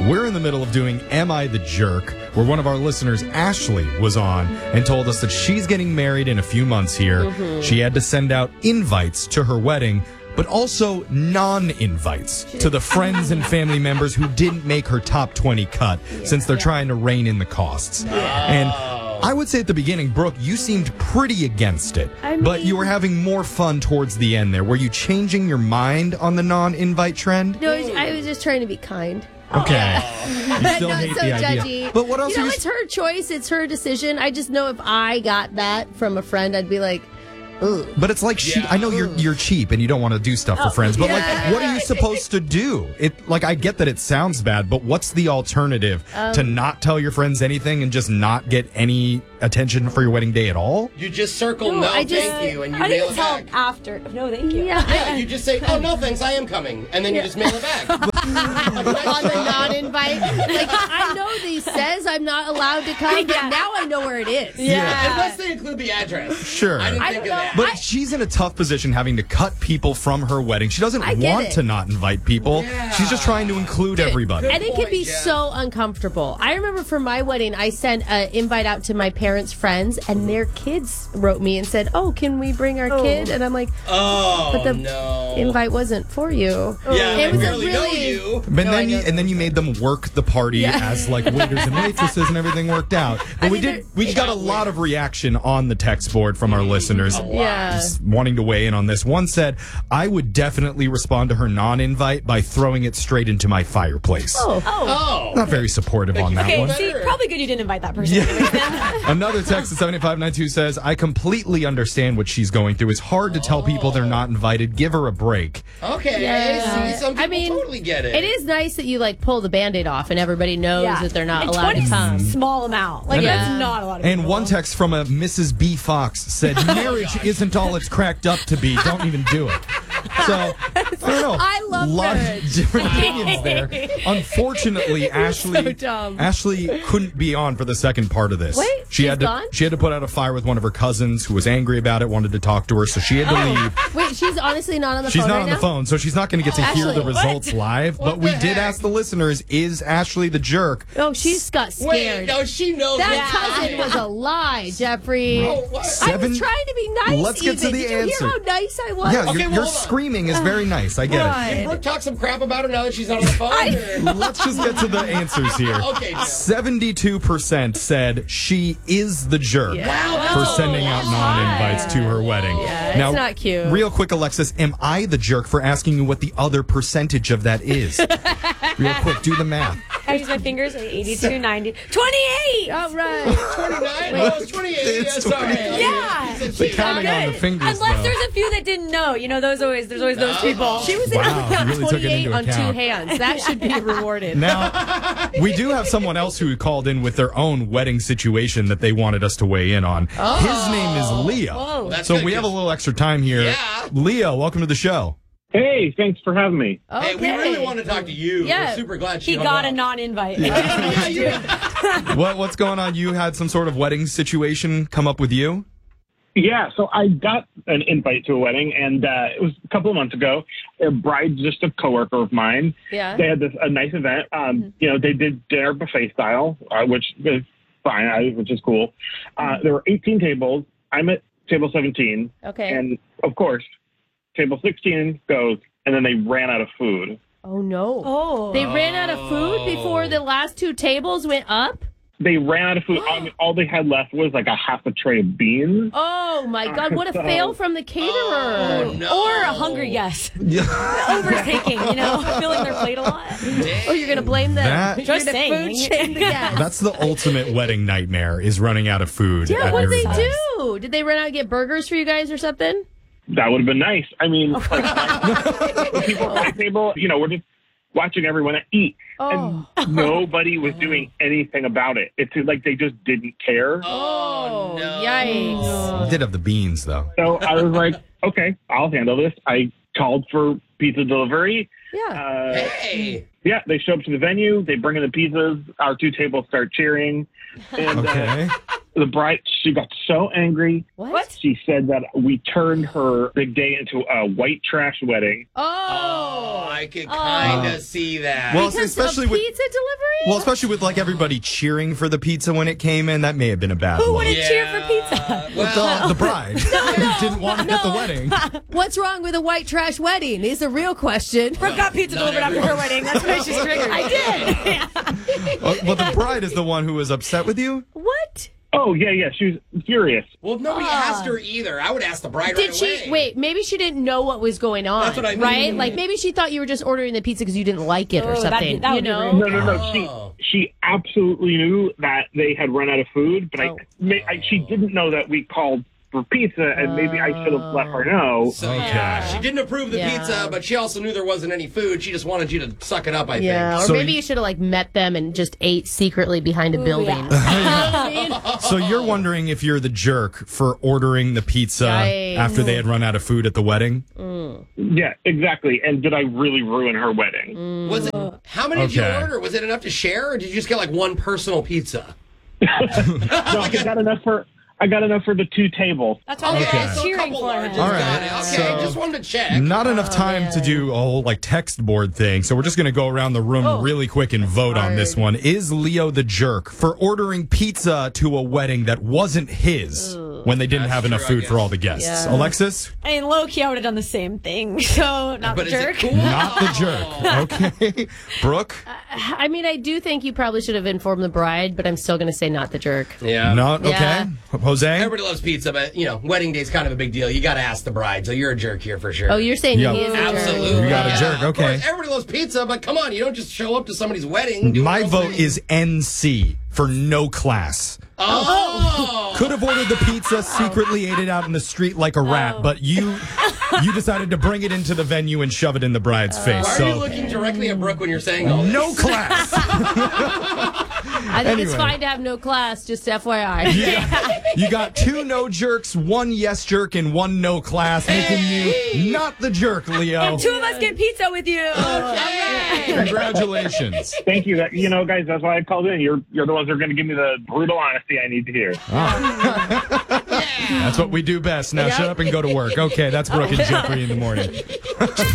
We're in the middle of doing Am I the Jerk, where one of our listeners, Ashley, was on and told us that she's getting married in a few months here. Mm-hmm. She had to send out invites to her wedding, but also non-invites to the friends and family members who didn't make her top 20 cut since they're trying to rein in the costs. And I would say at the beginning, Brooke, you seemed pretty against it, but you were having more fun towards the end there. Were you changing your mind on the non-invite trend? No, I was just trying to be kind. Okay. You still not hate so the idea. judgy. But what else are you... It's her choice. It's her decision. I just know if I got that from a friend, I'd be like, ugh. But it's like, I know you're cheap and you don't want to do stuff for friends, but like, what are you supposed to do? I get that it sounds bad, but what's the alternative? To not tell your friends anything and just not get any attention for your wedding day at all? You just circle thank you, and you mail it back. After. No, thank you. Yeah, you just say, oh, no, thanks, I am coming. And then you just mail it back. On the non-invite. Like, I know he says I'm not allowed to come, but now I know where it is. Yeah. Unless they include the address. Sure. I didn't think of that. But she's in a tough position having to cut people from her wedding. She doesn't want to not invite people. Yeah. She's just trying to include everybody. And it can be so uncomfortable. I remember for my wedding, I sent an invite out to my parents' friends, and their kids wrote me and said, oh, can we bring our kid? And I'm like, but the invite wasn't for you. Yeah, it was barely know you. But then you made them work the party as like waiters and waitresses, and everything worked out. But we got a lot of reaction on the text board from our listeners. Wanting to weigh in on this. One said, I would definitely respond to her non-invite by throwing it straight into my fireplace. Not very supportive on that one. See, probably good you didn't invite that person. Another text at 7592 says, I completely understand what she's going through. It's hard to tell people they're not invited. Give her a break. Okay. See, some people totally get it. It is nice that you pull the Band-Aid off and everybody knows that they're not allowed to come. Small amount. That's not a lot of people. And one text from a Mrs. B. Fox said, marriage isn't all it's cracked up to be. Don't even do it. So, I don't know. I love a lot marriage. of different opinions there. Unfortunately, Ashley couldn't be on for the second part of this. Wait, she had to put out a fire with one of her cousins who was angry about it, wanted to talk to her, so she had to leave. Wait, she's honestly not on the phone She's not right on now? the phone, so she's not going to get to hear the results live. But we did ask the listeners, is Ashley the jerk? Oh, she's got scared. Wait, no, she knows that cousin was a lie, Jeffrey. I was trying to be nice. Let's get to the Did answer. you hear how nice I was? Yeah, your screaming is very nice. I get it. Can Brooke talk some crap about her now that she's not on the phone? Let's just get to the answers here. Okay. 72% said she is the jerk for sending out non-invites to her wedding. Yeah, now, it's not cute. Real quick, Alexis, am I the jerk for asking you what the other percentage of that is? Real quick, do the math. I use my fingers, 82, 90, 28! All right. 29? Oh, it's 28. It's 28. Yeah. They're counting on the fingers, Unless there's a few that didn't know. You know, there's always those people. She was able to count really took it 28 into on account. 2 hands. That should be rewarded. Now, we do have someone else who called in with their own wedding situation that they wanted us to weigh in on. His name is Leo. So we have a little extra time here. Yeah. Leo, welcome to the show. Hey, thanks for having me. Okay. Hey, we really want to talk to you. Yeah. We're super glad He hung got up. a non-invite. What's going on? You had some sort of wedding situation come up with you? Yeah, so I got an invite to a wedding, and it was a couple of months ago. A bride's just a coworker of mine. Yeah. They had a nice event. They did dinner buffet style, which is fine, which is cool. There were 18 tables. I'm at table 17. Okay. And, of course, table 16 goes, and then they ran out of food. Oh, no. Oh. They ran out of food before the last 2 tables went up? They ran out of food. All they had left was like a half a tray of beans. Oh, my God. What a fail from the caterer. Oh, no. Or a hungry guest. Overtaking, filling their plate a lot. Oh, you're going to blame them. Just You're gonna saying. food shame the guests. That's the ultimate wedding nightmare, is running out of food. Yeah, at what did your they house. do? Did they run out and get burgers for you guys or something? That would have been nice. I mean, the people at the table, we're just watching everyone eat. Oh. And nobody was doing anything about it. It's like they just didn't care. Oh, no. Yikes. You did have the beans, though. So I was like, okay, I'll handle this. I called for pizza delivery. Yeah. Hey. Yeah, they show up to the venue. They bring in the pizzas. Our 2 tables start cheering. And Okay. The bride, she got so angry. What? She said that we turned her big day into a white trash wedding. Oh, I could kind of see that. Well, Because especially of with pizza delivery? well, especially with like everybody cheering for the pizza when it came in, that may have been a bad Who one. wouldn't cheer for pizza? Well, The bride who didn't want it at the wedding. What's wrong with a white trash wedding is the real question. Brooke got pizza Not delivered after her everyone. wedding. That's why she's triggered. I did. Well, the bride is the one who was upset with you? What? Oh, yeah, she was furious. well, nobody asked her either. I would ask the bride Did right she away. wait? Maybe she didn't know what was going on. That's what I mean. Right? Like maybe she thought you were just ordering the pizza because you didn't like it or Oh, that'd something. be- that you would be know? rude. No. Oh. She absolutely knew that they had run out of food, but she didn't know that we called for pizza, and maybe I should have let her know. So, yeah, she didn't approve the Yeah. pizza, but she also knew there wasn't any food. She just wanted you to suck it up, I Yeah, think. or So maybe you- you should have like met them and just ate secretly behind a building. So you're wondering if you're the jerk for ordering the pizza Yikes. after they had run out of food at the wedding? Yeah, exactly. And did I really ruin her wedding? Was it? How many did you Okay. order? Was it enough to share, or did you just get like one personal pizza? No, I got enough for the 2 tables. That's why Okay. they're all so a cheering couple for larges. him. All Got right, it. Okay, so- just wanted to check. Not enough time to do a whole like text board thing, so we're just going to go around the room really quick and vote on this one. Is Leo the jerk for ordering pizza to a wedding that wasn't his when they didn't That's have enough true, I food for guess. all the guests? Yeah. Alexis? I mean, low-key, I would have done the same thing. So, not But the is it jerk. cool? Not the jerk. Okay. Brooke? I mean, I do think you probably should have informed the bride, but I'm still going to say not the jerk. Yeah. Not? Okay. Yeah. Jose? Everybody loves pizza, but wedding day's kind of a big deal. You got to ask the bride, so you're a jerk here for sure. Oh, you're saying Yeah. he is a jerk. Absolutely. You got a Yeah, jerk, of okay. course, everybody loves pizza, but come on, you don't just show up to somebody's wedding. Do My your own vote thing. is NC for no class. Oh. Could have ordered the pizza, secretly ate it out in the street like a rat, but you decided to bring it into the venue and shove it in the bride's face. Why are you So looking directly at Brooke when you're saying all this? no class. I think it's Anyway. fine to have no class, just FYI. You got 2 no jerks, 1 yes jerk, and 1 no class, making you not the jerk, Leo. And 2 of us get pizza with you. Congratulations. Thank you. Guys, that's why I called in. You're the ones that are going to give me the brutal honesty I need to hear. That's what we do best. Now shut up and go to work. Okay, that's Brooke and Jeffrey in the morning.